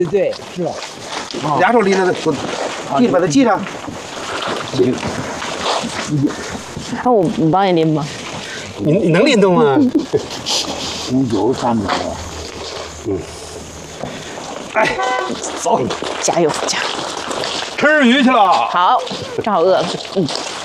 对，是吧？ 俩手拎着的，系把它系上。 那我帮你拎吧。 你能拎动吗？ 红酒3秒。 哎，走， 加油加油！ 吃鱼去了。 好，正好饿了。